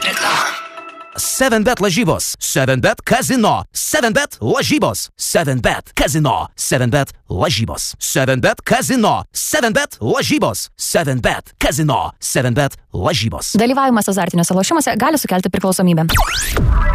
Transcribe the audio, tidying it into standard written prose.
7bet lažybos, 7bet kazino, 7bet lažybos, 7bet kazino, 7bet lažybos, 7bet kazino, 7bet lažybos, 7bet kazino, 7bet lažybos. Dalyvavimas azartiniuose lošimuose gali sukelti priklausomybę.